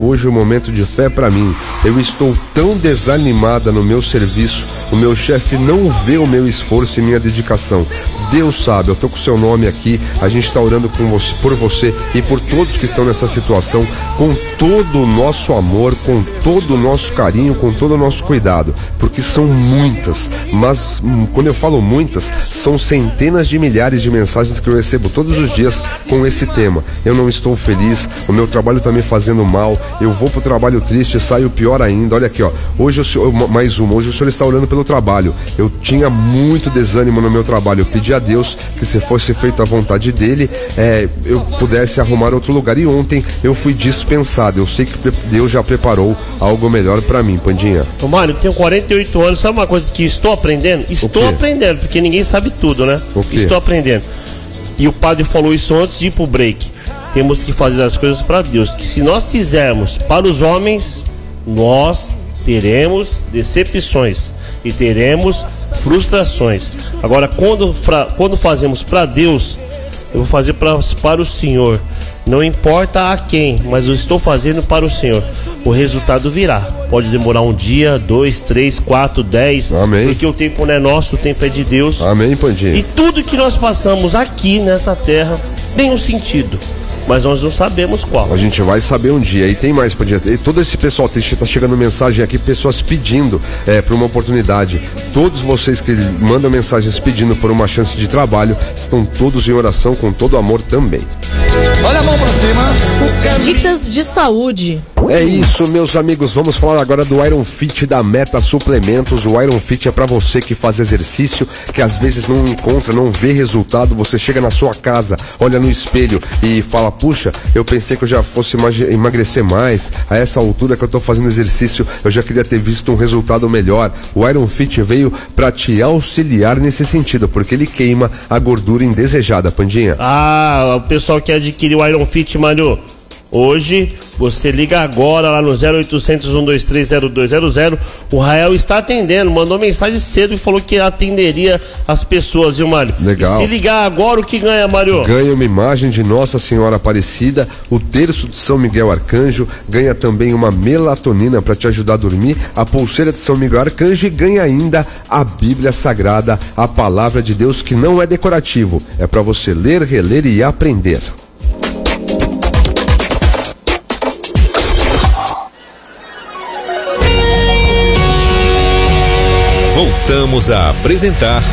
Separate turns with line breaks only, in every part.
Hoje o momento de fé para mim. Eu estou tão desanimada no meu serviço. O meu chefe não vê o meu esforço e minha dedicação. Deus sabe, eu tô com o seu nome aqui. A gente está orando por você e por todos que estão nessa situação, com todo o nosso amor, com todo o nosso carinho, com todo o nosso cuidado, porque são muitas, mas quando eu falo muitas, são centenas de milhares de mensagens que eu recebo todos os dias com esse tema. Eu não estou feliz, o meu trabalho está me fazendo mal, eu vou pro trabalho triste e saio pior ainda. Olha aqui, ó, hoje hoje o senhor está orando pelo trabalho. Eu tinha muito desânimo no meu trabalho, eu pedi a Deus que, se fosse feita a vontade dele, eu pudesse arrumar outro lugar, e ontem eu fui dispensado. Eu sei que Deus já preparou algo melhor pra mim, Pandinha.
Ô Mário, eu tenho 48 anos, sabe uma coisa que estou aprendendo? Estou aprendendo, porque ninguém sabe tudo, né? Estou aprendendo. E o padre falou isso antes de ir pro break. Temos que fazer as coisas para Deus, que se nós fizermos para os homens, nós teremos decepções e teremos frustrações. Agora, quando fazemos para Deus, eu vou fazer para o Senhor. Não importa a quem, mas eu estou fazendo para o Senhor. O resultado virá. Pode demorar um dia, 2, 3, 4, 10.
Amém.
Porque o tempo não é nosso, o tempo é de Deus.
Amém, Pandinha.
E tudo que nós passamos aqui nessa terra tem um sentido, mas nós não sabemos qual.
A gente vai saber um dia. E tem mais, Pandinha. E todo esse pessoal, tá chegando mensagem aqui, pessoas pedindo para uma oportunidade. Todos vocês que mandam mensagens pedindo por uma chance de trabalho, estão todos em oração com todo amor também.
Olha a mão pra cima.
Dicas de saúde.
É isso, meus amigos, vamos falar agora do Iron Fit da Meta Suplementos. O Iron Fit é para você que faz exercício, que às vezes não encontra, não vê resultado. Você chega na sua casa, olha no espelho e fala: puxa, eu pensei que eu já fosse emagrecer mais. A essa altura que eu tô fazendo exercício, eu já queria ter visto um resultado melhor. O Iron Fit veio para te auxiliar nesse sentido, porque ele queima a gordura indesejada, Pandinha.
Ah, o pessoal que adquire o Iron Fit, Mário, hoje você liga agora lá no 0800 123 0200. O Rael está atendendo, mandou mensagem cedo e falou que atenderia as pessoas, viu, Mário?
Legal.
E se ligar agora, o que ganha, Mário?
Ganha uma imagem de Nossa Senhora Aparecida, o terço de São Miguel Arcanjo, ganha também uma melatonina para te ajudar a dormir, a pulseira de São Miguel Arcanjo, e ganha ainda a Bíblia Sagrada, a Palavra de Deus, que não é decorativo, é para você ler, reler e aprender.
Voltamos a apresentar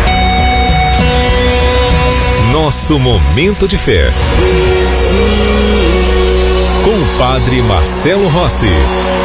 Nosso Momento de Fé, com o Padre Marcelo Rossi.